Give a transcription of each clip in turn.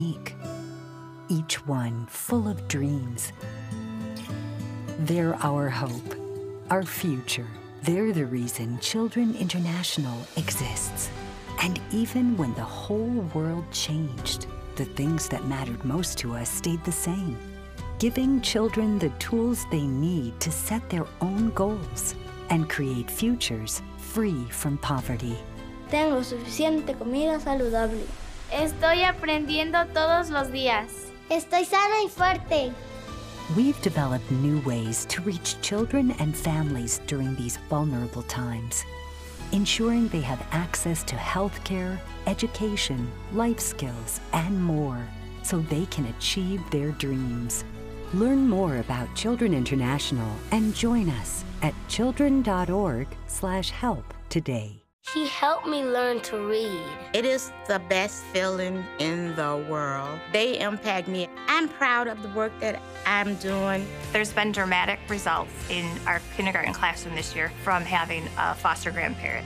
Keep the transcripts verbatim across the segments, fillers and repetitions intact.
unique, each one full of dreams. They're our hope, our future. They're the reason Children International exists. And even when the whole world changed, the things that mattered most to us stayed the same, giving children the tools they need to set their own goals and create futures free from poverty. Tengo suficiente comida saludable. Estoy aprendiendo todos los días. Estoy sana y fuerte. We've developed new ways to reach children and families during these vulnerable times, ensuring they have access to healthcare, education, life skills, and more, so they can achieve their dreams. Learn more about Children International and join us at children dot org slash help today. He helped me learn to read. It is the best feeling in the world. They impact me. I'm proud of the work that I'm doing. There's been dramatic results in our kindergarten classroom this year from having a foster grandparent.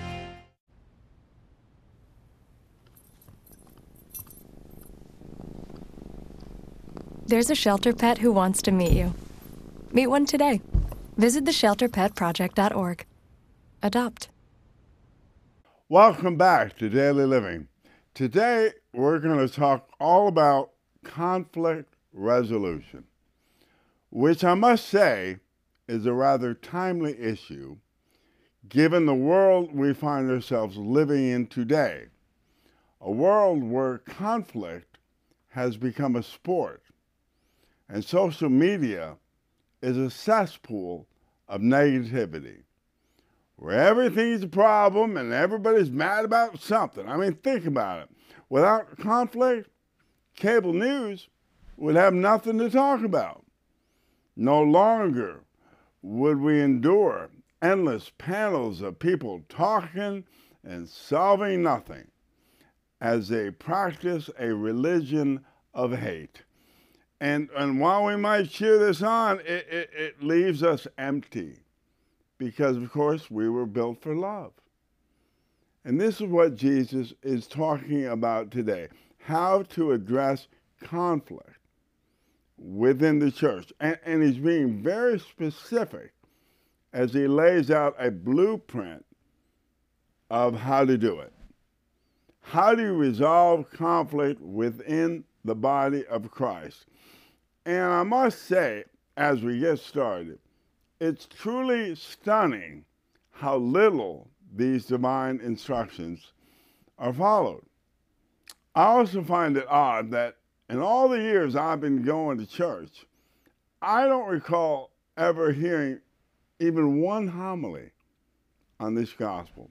There's a shelter pet who wants to meet you. Meet one today. Visit the shelter pet project dot org. Adopt. Welcome back to Daily Living. Today, we're going to talk all about conflict resolution, which I must say is a rather timely issue given the world we find ourselves living in today, a world where conflict has become a sport, and social media is a cesspool of negativity, where everything's a problem and everybody's mad about something. I mean, think about it. Without conflict, cable news would have nothing to talk about. No longer would we endure endless panels of people talking and solving nothing as they practice a religion of hate. And, and while we might cheer this on, it, it, it leaves us empty. Because, of course, we were built for love. And this is what Jesus is talking about today, how to address conflict within the church. And, and he's being very specific as he lays out a blueprint of how to do it. How do you resolve conflict within the body of Christ? And I must say, as we get started, it's truly stunning how little these divine instructions are followed. I also find it odd that in all the years I've been going to church, I don't recall ever hearing even one homily on this gospel,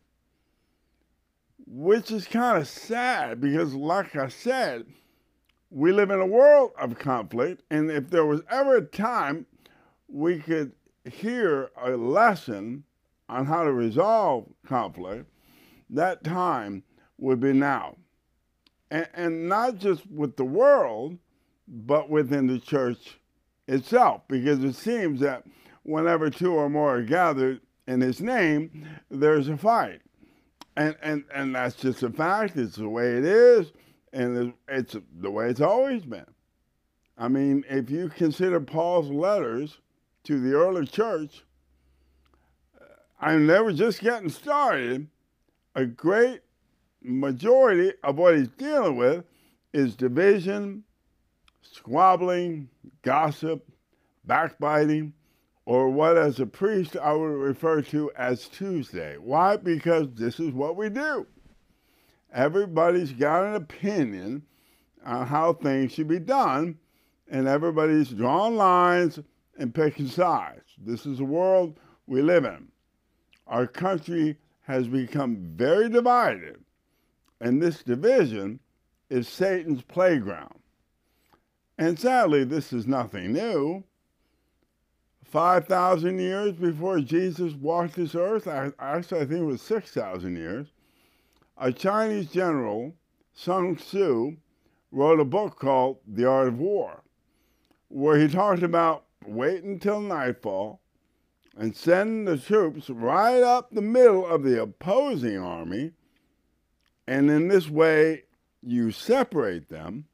which is kind of sad because, like I said, we live in a world of conflict, and if there was ever a time we could hear a lesson on how to resolve conflict, that time would be now. And, and not just with the world, but within the church itself, because it seems that whenever two or more are gathered in his name, there's a fight. And, and, and that's just a fact. It's the way it is, and it's the way it's always been. I mean, if you consider Paul's letters to the early church, and they were just getting started, a great majority of what he's dealing with is division, squabbling, gossip, backbiting, or what as a priest I would refer to as Tuesday. Why? Because this is what we do. Everybody's got an opinion on how things should be done, and everybody's drawing lines and picking sides. This is the world we live in. Our country has become very divided, and this division is Satan's playground. And sadly, this is nothing new. five thousand years before Jesus walked this earth, actually I think it was six thousand years, a Chinese general, Sun Tzu, wrote a book called The Art of War, where he talked about wait until nightfall and send the troops right up the middle of the opposing army, and in this way you separate them